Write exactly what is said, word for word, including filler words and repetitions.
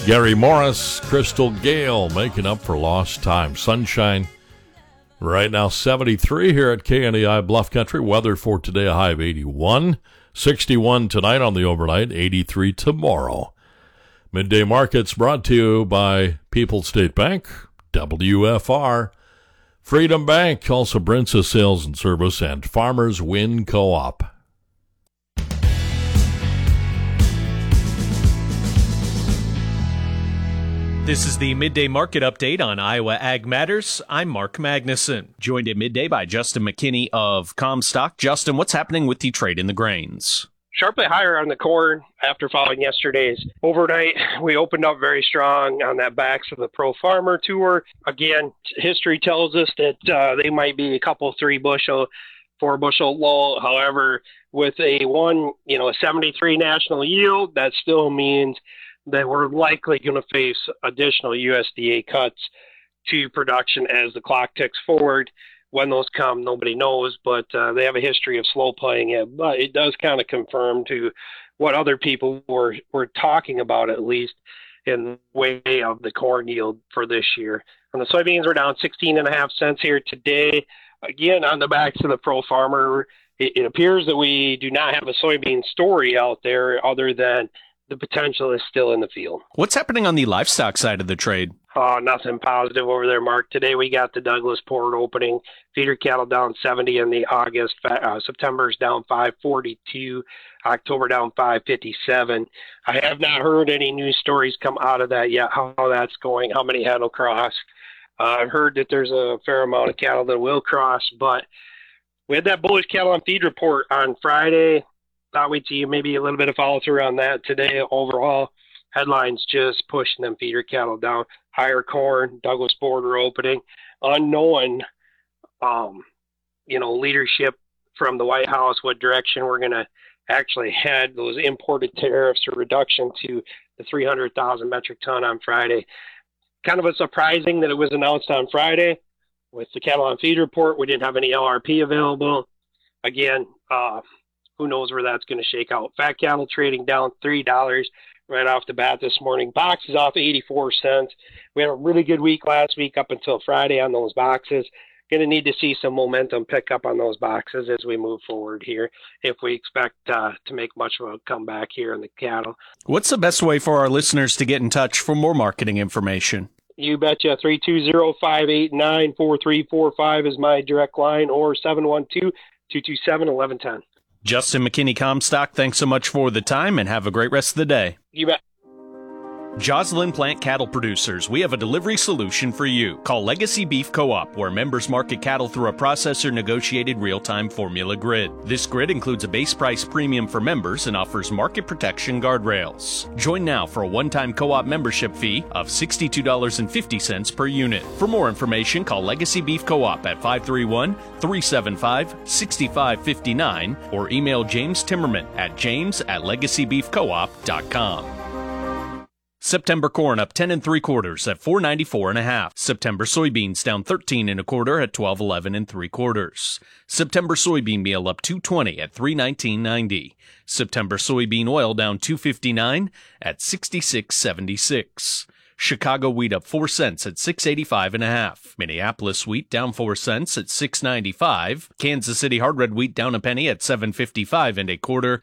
Gary Morris, Crystal Gale making up for lost time. Sunshine right now, seventy-three here at K N E I Bluff Country. Weather for today, a high of eighty-one. sixty-one tonight on the overnight, eighty-three tomorrow. Midday Markets brought to you by People's State Bank, W F R, Freedom Bank, also Brinsa Sales and Service, and Farmers Wind Co-op. This is the Midday Market Update on Iowa Ag Matters. I'm Mark Magnuson, joined at midday by Justin McKinney of Comstock. Justin, what's happening with the trade in the grains? Sharply higher on the corn after following yesterday's overnight. We opened up very strong on that backs of the Pro Farmer Tour. Again, history tells us that uh, they might be a couple, three bushel, four bushel low. However, with a one, you know, a seventy-three national yield, that still means that we're likely going to face additional U S D A cuts to production as the clock ticks forward. When those come, nobody knows, but uh, they have a history of slow playing it. But it does kind of confirm to what other people were, were talking about, at least in the way of the corn yield for this year. And the soybeans were down sixteen and a half cents here today. Again, on the backs of the Pro Farmer, it, it appears that we do not have a soybean story out there other than the potential is still in the field. What's happening on the livestock side of the trade? Oh, nothing positive over there, Mark. Today we got the Douglas port opening. Feeder cattle down seventy in the August. Uh, September's down five forty-two. October down five fifty-seven. I have not heard any news stories come out of that yet, how that's going, how many head will cross. Uh, I've heard that there's a fair amount of cattle that will cross, but we had that bullish cattle on feed report on Friday. Thought we'd see maybe a little bit of follow through on that today. Overall, headlines just pushing them feeder cattle down. Higher corn, Douglas border opening, unknown, um, you know, leadership from the White House, what direction we're going to actually head. Those imported tariffs or reduction to the three hundred thousand metric ton on Friday. Kind of a surprising that it was announced on Friday. With the cattle on feed report, we didn't have any L R P available. Again, uh, who knows where that's going to shake out. Fat cattle trading down three dollars right off the bat this morning. Boxes off eighty-four cents. We had a really good week last week up until Friday on those boxes. Going to need to see some momentum pick up on those boxes as we move forward here if we expect uh, to make much of a comeback here in the cattle. What's the best way for our listeners to get in touch for more marketing information? You betcha. three two zero, five eight nine, four three four five is my direct line, or seven one two, two two seven, one one one zero. Justin McKinney, Comstock, thanks so much for the time, and have a great rest of the day. You bet. Joslyn Plant Cattle Producers, we have a delivery solution for you. Call Legacy Beef Co-op, where members market cattle through a processor-negotiated real-time formula grid. This grid includes a base price premium for members and offers market protection guardrails. Join now for a one-time co-op membership fee of sixty-two dollars and fifty cents per unit. For more information, call Legacy Beef Co-op at five three one, three seven five, six five five nine or email James Timmerman at james at legacy beef co op dot com. September corn up ten and three quarters at four ninety-four and a half. September soybeans down thirteen and a quarter at twelve eleven and three quarters. September soybean meal up two twenty at three nineteen ninety. September soybean oil down two fifty-nine at sixty-six seventy-six. Chicago wheat up four cents at six eighty-five and a half. Minneapolis wheat down four cents at six ninety-five. Kansas City hard red wheat down a penny at seven fifty-five and a quarter.